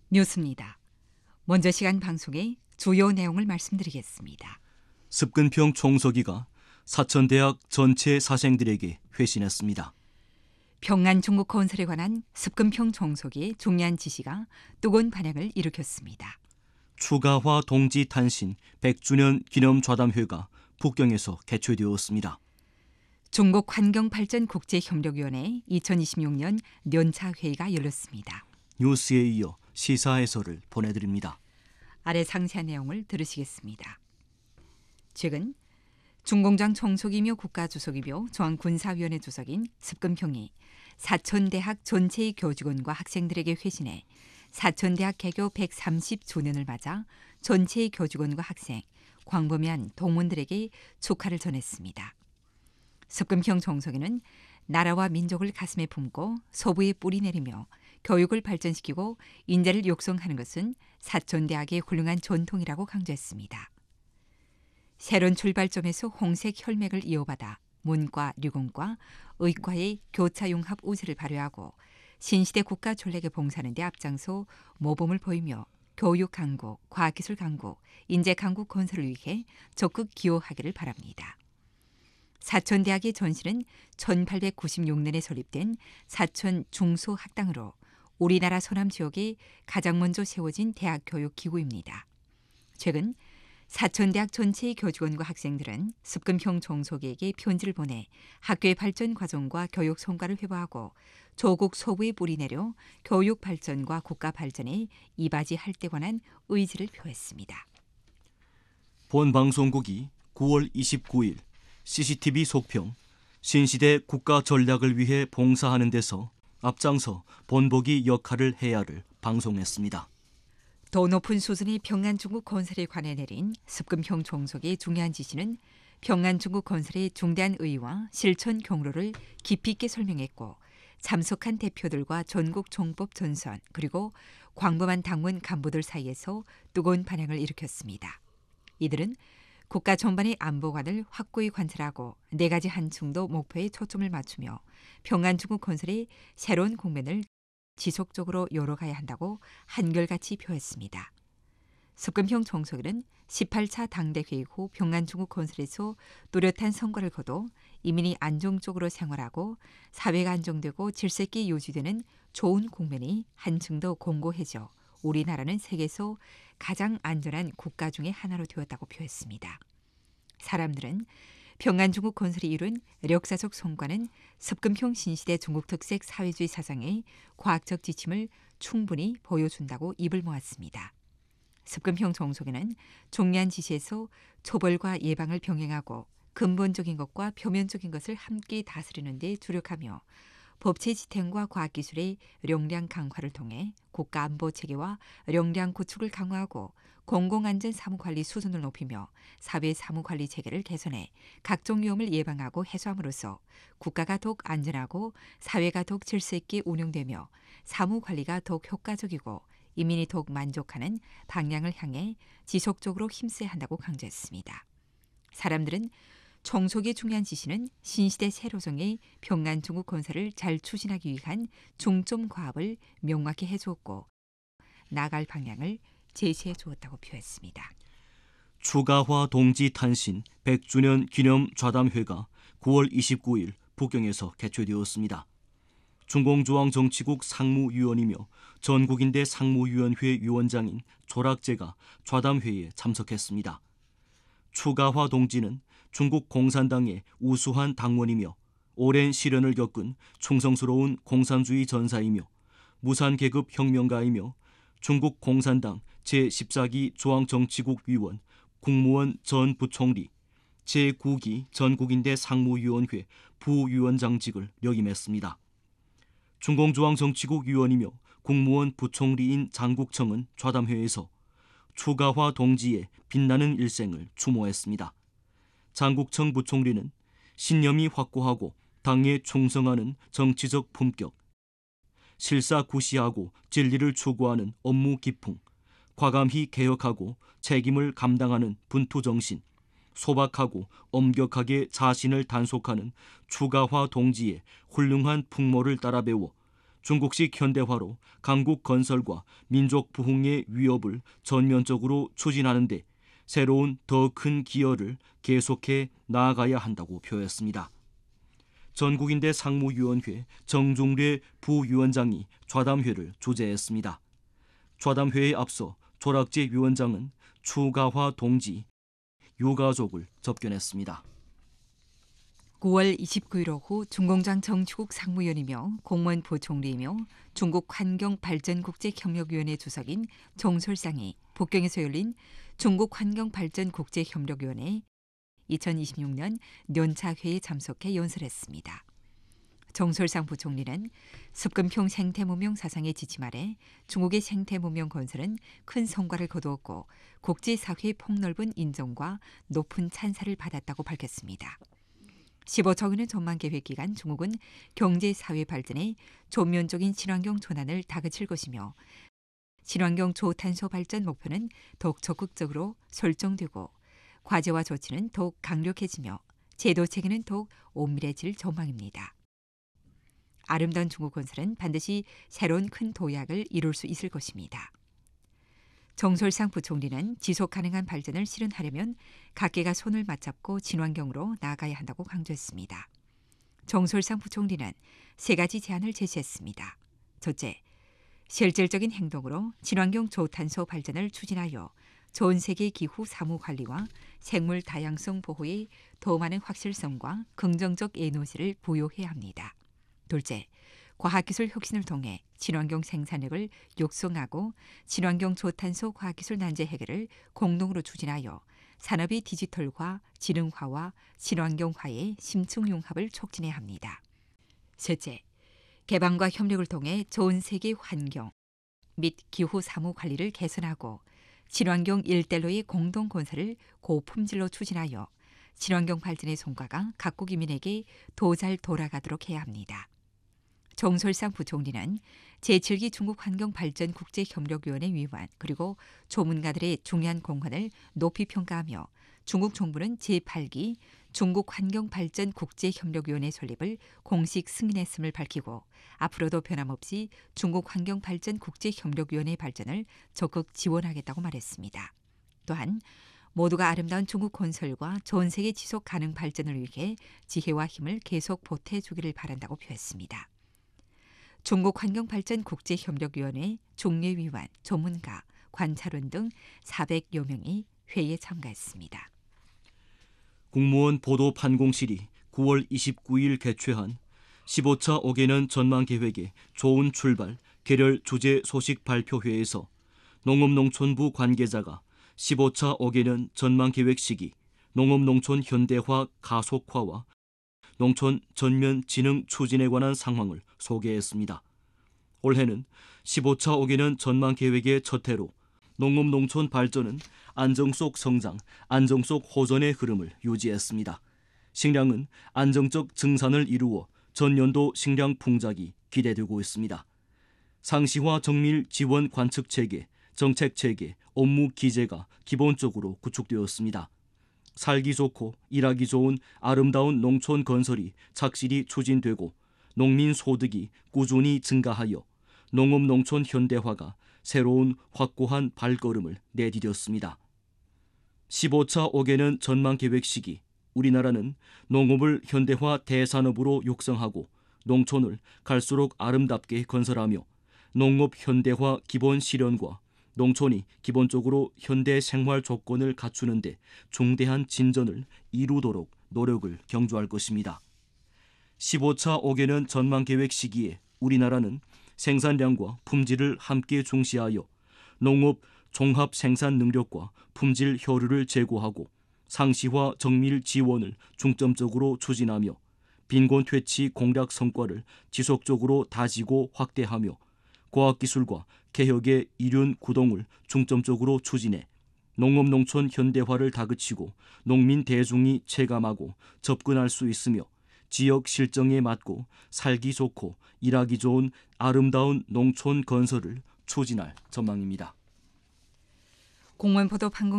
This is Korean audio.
뉴스입니다. 먼저 시간 방송의 주요 내용을 말씀드리겠습니다. 습근평 총서기가 사천대학 전체 사생들에게 회신했습니다. 평안 중국 건설에 관한 습근평 총서기의 중요한 지시가 뜨거운 반향을 일으켰습니다. 추가화 동지 탄신 100주년 기념 좌담회가 북경에서 개최되었습니다. 중국 환경발전국제협력위원회 2026년 년차 회의가 열렸습니다. 뉴스에 이어 시사 해설을 보내드립니다. 아래 상세한 내용을 들으시겠습니다. 최근 중공장 총석이며 국가주석이며 중앙군사위원회 주석인 습근평이 사천대학 전체의 교직원과 학생들에게 회신해 사천대학 개교 130주년을 맞아 전체의 교직원과 학생, 광범위한 동문들에게 축하를 전했습니다. 습근평 총석이는 나라와 민족을 가슴에 품고 소부에 뿌리 내리며 교육을 발전시키고 인재를 육성하는 것은 사천대학의 훌륭한 전통이라고 강조했습니다. 새로운 출발점에서 홍색 혈맥을 이어받아 문과,理工과, 의과의 교차융합 우세를 발휘하고 신시대 국가 전략에 봉사하는 데 앞장서 모범을 보이며 교육 강국, 과학기술 강국, 인재 강국 건설을 위해 적극 기여하기를 바랍니다. 사천대학의 전신은 1896년에 설립된 사천 중소학당으로 우리나라 서남 지역에 가장 먼저 세워진 대학교육기구입니다. 최근 사천대학 전체의 교직원과 학생들은 습근평 총석이에게 편지를 보내 학교의 발전 과정과 교육 성과를 회고하고 조국 소부에 뿌리 내려 교육 발전과 국가 발전에 이바지할 데 관한 의지를 표했습니다. 본 방송국이 9월 29일 CCTV 속평 신시대 국가 전략을 위해 봉사하는 데서 앞장서 본보기 역할을 해야를 방송했습니다. 더 높은 수준의 평안 중국 건설에 관해 내린 습근평 총석의 중요한 지시는 평안 중국 건설의 중대한 의의와 실천 경로를 깊이 있게 설명했고 참석한 대표들과 전국 종법 전선 그리고 광범한 당원 간부들 사이에서 뜨거운 반향을 일으켰습니다. 이들은 국가 전반의 안보관을 확고히 관찰하고 4가지 한층도 목표에 초점을 맞추며 평안 중국 건설의 새로운 국면을 지속적으로 열어가야 한다고 한결같이 표했습니다. 습근평 총석은 18차 당대회의 후 평안 중국 건설에서 뚜렷한 성과를 거둬 이민이 안정적으로 생활하고 사회가 안정되고 질서있게 유지되는 좋은 국면이 한층 더 공고해져 우리나라는 세계에서 가장 안전한 국가 중의 하나로 되었다고 표했습니다. 사람들은 평안 중국 건설이 이룬 역사적 성과는 습근평 신시대 중국 특색 사회주의 사상의 과학적 지침을 충분히 보여준다고 입을 모았습니다. 습근평 총석에는 중요한 지시에서 초벌과 예방을 병행하고 근본적인 것과 표면적인 것을 함께 다스리는 데 주력하며 법치 지탱과 과학기술의 역량 강화를 통해 국가안보체계와 역량 구축을 강화하고 공공안전 사무관리 수준을 높이며 사회 사무관리 체계를 개선해 각종 위험을 예방하고 해소함으로써 국가가 더욱 안전하고 사회가 더욱 질서있게 운영되며 사무관리가 더욱 효과적이고 인민이 더욱 만족하는 방향을 향해 지속적으로 힘써야 한다고 강조했습니다. 사람들은 총석의 중요한 지시는 신시대 세로정의 평안 중국 건설을 잘 추진하기 위한 중점 과업을 명확히 해주었고 나갈 방향을 제시해 주었다고 표했습니다. 추가화 동지 탄신 100주년 기념 좌담회가 9월 29일 북경에서 개최되었습니다. 중공조항정치국 상무위원이며 전국인대 상무위원회 위원장인 조락제가 좌담회에 참석했습니다. 추가화 동지는 중국 공산당의 우수한 당원이며 오랜 시련을 겪은 충성스러운 공산주의 전사이며 무산계급 혁명가이며 중국 공산당 제14기 조항정치국 위원, 국무원 전 부총리, 제9기 전국인대 상무위원회 부위원장직을 역임했습니다. 중공조항정치국 위원이며 국무원 부총리인 장국청은 좌담회에서 추가화 동지의 빛나는 일생을 추모했습니다. 장국청 부총리는 신념이 확고하고 당에 충성하는 정치적 품격, 실사구시하고 진리를 추구하는 업무 기풍, 과감히 개혁하고 책임을 감당하는 분투정신, 소박하고 엄격하게 자신을 단속하는 추가화 동지의 훌륭한 풍모를 따라 배워 중국식 현대화로 강국 건설과 민족 부흥의 위협을 전면적으로 추진하는 데 새로운 더 큰 기여를 계속해 나아가야 한다고 표했습니다. 전국인대 상무위원회 정중래 부위원장이 좌담회를 주재했습니다. 좌담회에 앞서 조락재 위원장은 추가화 동지, 유가족을 접견했습니다. 9월 29일 오후 중공장 정치국 상무위원이며 공무원 부총리이며 중국 환경발전국제협력위원회 주석인 정솔상이 북경에서 열린 중국 환경발전국제협력위원회 2026년 년차회에 참석해 연설했습니다. 정솔상 부총리는 습금평 생태문명 사상의 지침 아래 중국의 생태문명 건설은 큰 성과를 거두었고 국제사회의 폭넓은 인정과 높은 찬사를 받았다고 밝혔습니다. 15차 원의 전망계획 기간 중국은 경제사회 발전에 전면적인 친환경 전환을 다그칠 것이며 친환경 초탄소 발전 목표는 더욱 적극적으로 설정되고 과제와 조치는 더욱 강력해지며 제도 체계는 더욱 엄밀해질 전망입니다. 아름다운 중국 건설은 반드시 새로운 큰 도약을 이룰 수 있을 것입니다. 정솔상 부총리는 지속 가능한 발전을 실현하려면 각계가 손을 맞잡고 친환경으로 나아가야 한다고 강조했습니다. 정솔상 부총리는 3가지 제안을 제시했습니다. 첫째, 실질적인 행동으로 친환경 저탄소 발전을 추진하여 전 세계 기후 사무 관리와 생물 다양성 보호에 더 많은 확실성과 긍정적 에너지를 부여해야 합니다. 둘째, 과학기술 혁신을 통해 친환경 생산력을 육성하고 친환경 저탄소 과학기술 난제 해결을 공동으로 추진하여 산업의 디지털화, 지능화와 친환경화의 심층 융합을 촉진해야 합니다. 셋째, 개방과 협력을 통해 전 세계 환경 및 기후 사무 관리를 개선하고 친환경 일대로의 공동 건설을 고품질로 추진하여 친환경 발전의 성과가 각국 인민에게 더 잘 돌아가도록 해야 합니다. 정솔상 부총리는 제7기 중국 환경발전국제협력위원회 위원 그리고 조문가들의 중요한 공헌을 높이 평가하며 중국 정부는 제8기 중국 환경발전국제협력위원회 설립을 공식 승인했음을 밝히고 앞으로도 변함없이 중국 환경발전국제협력위원회 발전을 적극 지원하겠다고 말했습니다. 또한 모두가 아름다운 중국 건설과 전 세계 지속 가능 발전을 위해 지혜와 힘을 계속 보태주기를 바란다고 표했습니다. 중국 환경발전국제협력위원회 종례위원, 조문가, 관찰원 등 400여 명이 회의에 참가했습니다. 국무원 보도판공실이 9월 29일 개최한 15차 5개년 전망계획의 좋은 출발, 개별 주제 소식 발표회에서 농업농촌부 관계자가 15차 5개년 전망계획 시기 농업농촌 현대화 가속화와 농촌 전면 진흥 추진에 관한 상황을 소개했습니다. 올해는 15차 5개년 전망계획의 첫 해로 농업농촌 발전은 안정 속 성장, 안정 속 호전의 흐름을 유지했습니다. 식량은 안정적 증산을 이루어 전년도 식량 풍작이 기대되고 있습니다. 상시화 정밀 지원 관측 체계, 정책 체계, 업무 기제가 기본적으로 구축되었습니다. 살기 좋고 일하기 좋은 아름다운 농촌 건설이 착실히 추진되고 농민 소득이 꾸준히 증가하여 농업농촌 현대화가 새로운 확고한 발걸음을 내디뎠습니다. 15차 5개년 전망계획 시기 우리나라는 농업을 현대화 대산업으로 육성하고 농촌을 갈수록 아름답게 건설하며 농업 현대화 기본 실현과 농촌이 기본적으로 현대 생활 조건을 갖추는 데 중대한 진전을 이루도록 노력을 경주할 것입니다. 15차 5개년 전망계획 시기에 우리나라는 생산량과 품질을 함께 중시하여 농업 종합 생산 능력과 품질 효율을 제고하고 상시화 정밀 지원을 중점적으로 추진하며 빈곤 퇴치 공략 성과를 지속적으로 다지고 확대하며 과학기술과 개혁의 이륜 구동을 중점적으로 추진해 농업농촌 현대화를 다그치고 농민 대중이 체감하고 접근할 수 있으며 지역 실정에 맞고 살기 좋고 일하기 좋은 아름다운 농촌 건설을 추진할 전망입니다. 공무원 보도 판공